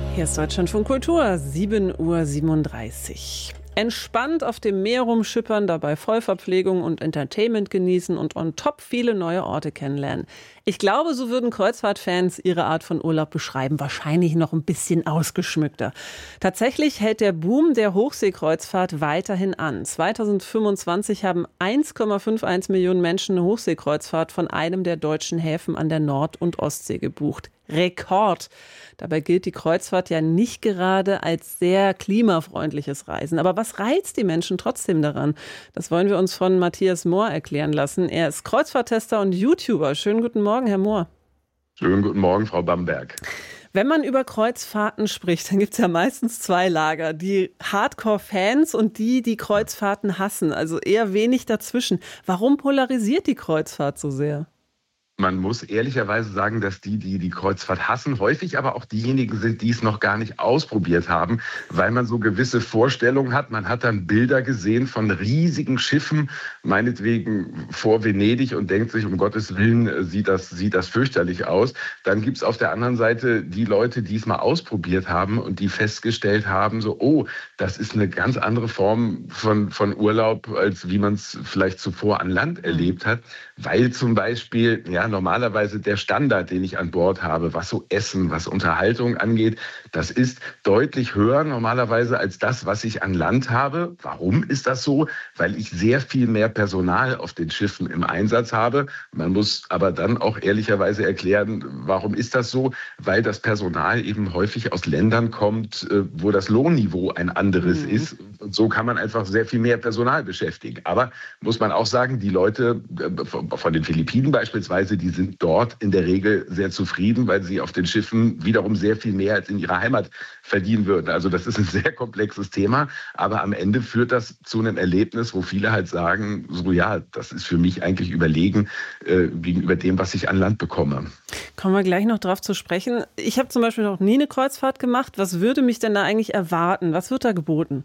Hier ist Deutschlandfunk Kultur, 7:37 Uhr. Entspannt auf dem Meer rumschippern, dabei Vollverpflegung und Entertainment genießen und on top viele neue Orte kennenlernen. Ich glaube, so würden Kreuzfahrtfans ihre Art von Urlaub beschreiben. Wahrscheinlich noch ein bisschen ausgeschmückter. Tatsächlich hält der Boom der Hochseekreuzfahrt weiterhin an. 2025 haben 1,51 Millionen Menschen eine Hochseekreuzfahrt von einem der deutschen Häfen an der Nord- und Ostsee gebucht. Rekord. Dabei gilt die Kreuzfahrt ja nicht gerade als sehr klimafreundliches Reisen. Aber was reizt die Menschen trotzdem daran? Das wollen wir uns von Matthias Mohr erklären lassen. Er ist Kreuzfahrttester und YouTuber. Schönen guten Morgen, Herr Mohr. Schönen guten Morgen, Frau Bamberg. Wenn man über Kreuzfahrten spricht, dann gibt es ja meistens zwei Lager. Die Hardcore-Fans und die Kreuzfahrten hassen. Also eher wenig dazwischen. Warum polarisiert die Kreuzfahrt so sehr? Man muss ehrlicherweise sagen, dass die Kreuzfahrt hassen, häufig aber auch diejenigen sind, die es noch gar nicht ausprobiert haben, weil man so gewisse Vorstellungen hat. Man hat dann Bilder gesehen von riesigen Schiffen, meinetwegen vor Venedig, und denkt sich, um Gottes Willen, sieht das fürchterlich aus. Dann gibt's auf der anderen Seite die Leute, die es mal ausprobiert haben und die festgestellt haben, so, oh, das ist eine ganz andere Form von Urlaub, als wie man es vielleicht zuvor an Land erlebt hat, weil zum Beispiel, ja, normalerweise der Standard, den ich an Bord habe, was so Essen, was Unterhaltung angeht, das ist deutlich höher normalerweise als das, was ich an Land habe. Warum ist das so? Weil ich sehr viel mehr Personal auf den Schiffen im Einsatz habe. Man muss aber dann auch ehrlicherweise erklären, warum ist das so? Weil das Personal eben häufig aus Ländern kommt, wo das Lohnniveau ein anderes ist. Und so kann man einfach sehr viel mehr Personal beschäftigen. Aber muss man auch sagen, die Leute von den Philippinen beispielsweise, die sind dort in der Regel sehr zufrieden, weil sie auf den Schiffen wiederum sehr viel mehr als in ihrer Heimat verdienen würden. Also das ist ein sehr komplexes Thema, aber am Ende führt das zu einem Erlebnis, wo viele halt sagen, so ja, das ist für mich eigentlich überlegen gegenüber dem, was ich an Land bekomme. Kommen wir gleich noch drauf zu sprechen. Ich habe zum Beispiel noch nie eine Kreuzfahrt gemacht. Was würde mich denn da eigentlich erwarten? Was wird da geboten?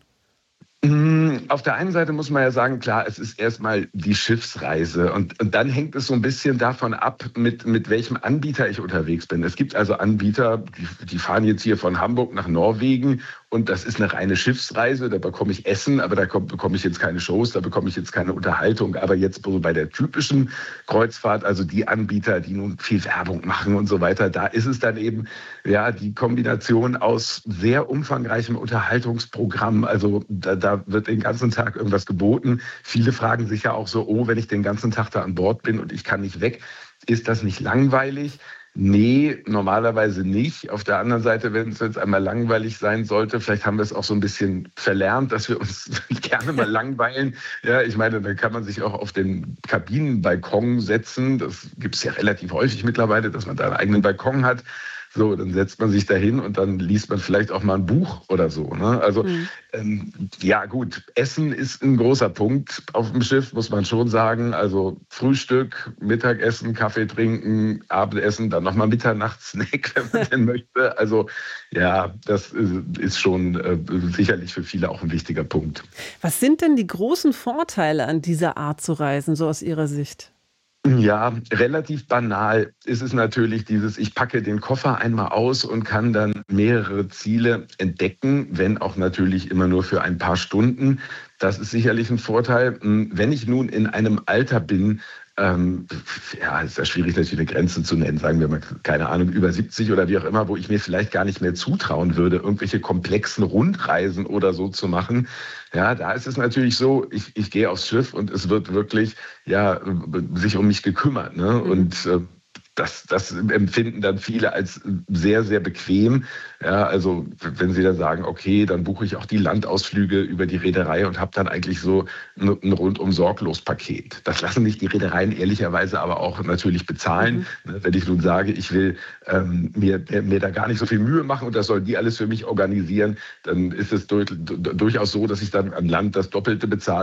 Auf der einen Seite muss man ja sagen, klar, es ist erstmal die Schiffsreise und dann hängt es so ein bisschen davon ab, mit welchem Anbieter ich unterwegs bin. Es gibt also Anbieter, die fahren jetzt hier von Hamburg nach Norwegen und das ist eine reine Schiffsreise, da bekomme ich Essen, aber da bekomme ich jetzt keine Shows, da bekomme ich jetzt keine Unterhaltung. Aber jetzt so bei der typischen Kreuzfahrt, also die Anbieter, die nun viel Werbung machen und so weiter, da ist es dann eben ja die Kombination aus sehr umfangreichem Unterhaltungsprogramm. Also da wird den ganzen Tag irgendwas geboten. Viele fragen sich ja auch so, oh, wenn ich den ganzen Tag da an Bord bin und ich kann nicht weg, ist das nicht langweilig? Nee, normalerweise nicht. Auf der anderen Seite, wenn es jetzt einmal langweilig sein sollte, vielleicht haben wir es auch so ein bisschen verlernt, dass wir uns gerne mal langweilen. Ja, ich meine, dann kann man sich auch auf den Kabinenbalkon setzen. Das gibt es ja relativ häufig mittlerweile, dass man da einen eigenen Balkon hat. So, dann setzt man sich dahin und dann liest man vielleicht auch mal ein Buch oder so. Ne? Also ja gut, Essen ist ein großer Punkt auf dem Schiff, muss man schon sagen. Also Frühstück, Mittagessen, Kaffee trinken, Abendessen, dann nochmal Mitternachtssnack, wenn man denn möchte. Also ja, das ist schon sicherlich für viele auch ein wichtiger Punkt. Was sind denn die großen Vorteile an dieser Art zu reisen, so aus Ihrer Sicht? Ja, relativ banal ist es natürlich ich packe den Koffer einmal aus und kann dann mehrere Ziele entdecken, wenn auch natürlich immer nur für ein paar Stunden. Das ist sicherlich ein Vorteil. Wenn ich nun in einem Alter bin, ja, ist ja schwierig, natürlich eine Grenze zu nennen, sagen wir mal, keine Ahnung, über 70 oder wie auch immer, wo ich mir vielleicht gar nicht mehr zutrauen würde, irgendwelche komplexen Rundreisen oder so zu machen. Ja, da ist es natürlich so, ich gehe aufs Schiff und es wird wirklich, ja, sich um mich gekümmert, ne? Und das empfinden dann viele als sehr, sehr bequem. Ja, also wenn sie dann sagen, okay, dann buche ich auch die Landausflüge über die Reederei und habe dann eigentlich so ein rundum sorglos Paket. Das lassen sich die Reedereien ehrlicherweise aber auch natürlich bezahlen. Wenn ich nun sage, ich will mir da gar nicht so viel Mühe machen und das sollen die alles für mich organisieren, dann ist es durchaus so, dass ich dann an Land das Doppelte bezahle